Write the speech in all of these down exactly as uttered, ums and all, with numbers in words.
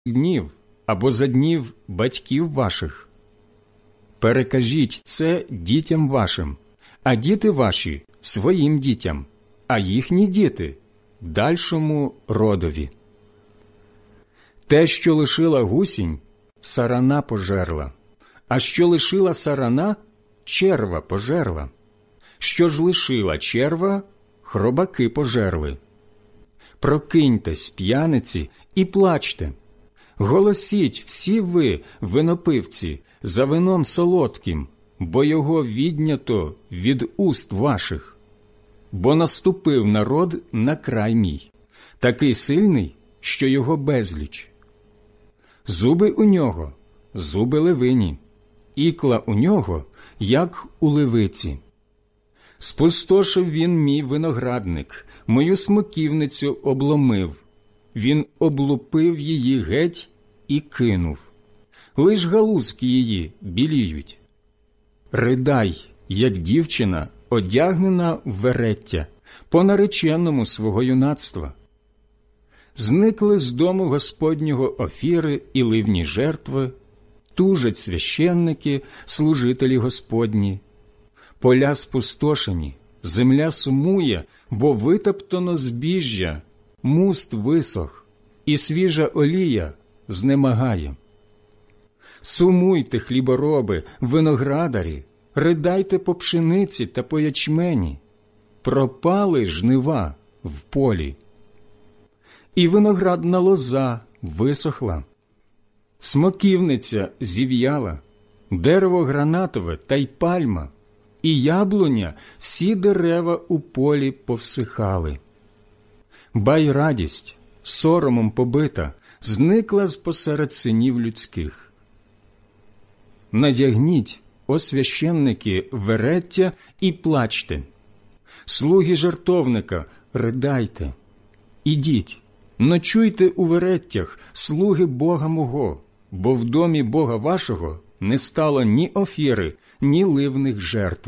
днів або за днів батьків ваших. Перекажіть це дітям вашим, а діти ваші – своїм дітям, а їхні діти – дальшому родові. Те, що лишила гусінь, сарана пожерла, а що лишила сарана, черва пожерла. Що ж лишила черва, хробаки пожерли. Прокиньтесь, п'яниці, і плачте. Голосіть всі ви, винопивці, за вином солодким, бо його віднято від уст ваших. Бо наступив народ на край мій, такий сильний, що його безліч. Зуби у нього – зуби левині, ікла у нього, як у левиці. Спустошив він мій виноградник, мою смоківницю обломив. Він облупив її геть і кинув. Лиш галузки її біліють. Ридай, як дівчина, одягнена в вереття, по нареченому свого юнацтва. Зникли з дому Господнього офіри і ливні жертви, тужать священники, служителі Господні. Поля спустошені, земля сумує, бо витоптано збіжжя, муст висох, і свіжа олія знемагає. Сумуйте, хлібороби, виноградарі, ридайте по пшениці та по ячмені, пропали жнива в полі. І виноградна лоза висохла, смоківниця зів'яла, дерево гранатове та й пальма, і яблуня, всі дерева у полі повсихали. Бай радість, соромом побита, зникла з посеред синів людських. Надягніть, о священники, вереття і плачте. Слуги жертовника, ридайте. Ідіть, ночуйте у вереттях, слуги Бога мого, бо в домі Бога вашого не стало ні офіри, ні ливних жертв.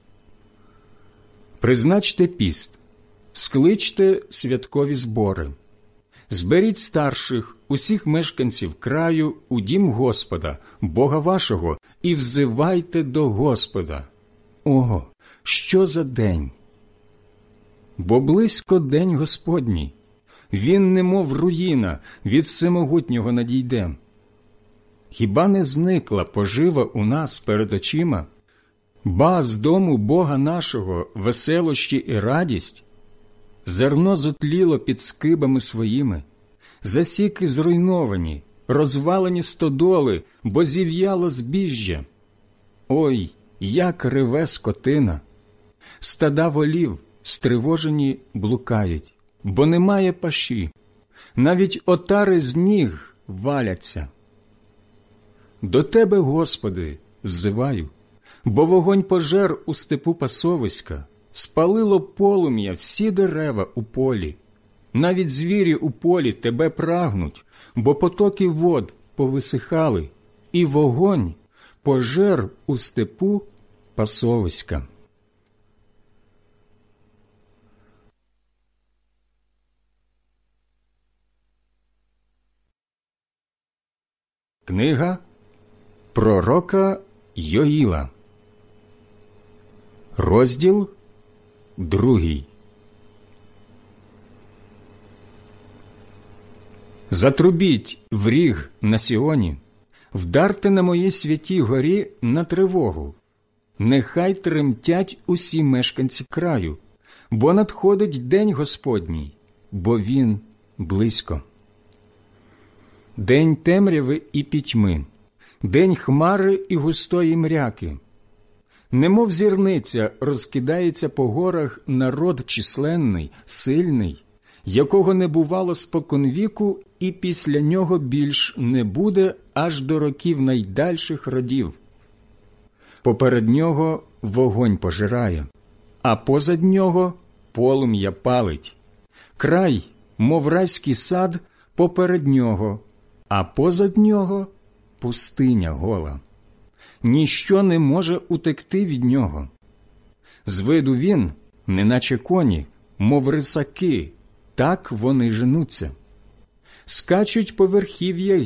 Призначте піст, скличте святкові збори. Зберіть старших, усіх мешканців краю у дім Господа, Бога вашого, і взивайте до Господа. Ого, що за день! Бо близько день Господній, він немов руїна, від всемогутнього надійде. Хіба не зникла пожива у нас перед очима? Ба з дому Бога нашого веселощі і радість? Зерно зотліло під скибами своїми, засіки зруйновані, розвалені стодоли, бо зів'яло збіжжя. Ой, як реве скотина! Стада волів, стривожені, блукають, бо немає паші, навіть отари з ніг валяться. До Тебе, Господи, взиваю, бо вогонь пожер у степу пасовиська, спалило полум'я всі дерева у полі. Навіть звірі у полі Тебе прагнуть, бо потоки вод повисихали, і вогонь пожер у степу пасовиська. Книга пророка Йоїла, розділ другий. Затрубіть в ріг на Сіоні, вдарте на моїй святій горі на тривогу. Нехай тремтять усі мешканці краю, бо надходить день Господній, бо він близько. День темряви і пітьми, день хмари і густої мряки. Немов зірниця розкидається по горах народ численний, сильний, якого не бувало споконвіку, і після нього більш не буде аж до років найдальших родів. Поперед нього вогонь пожирає, а позад нього полум'я палить. Край, мов райський сад, поперед нього, а позад нього пустиня гола. Ніщо не може утекти від нього. З виду він, неначе коні, мов рисаки, так вони женуться. скачуть по верхів'ях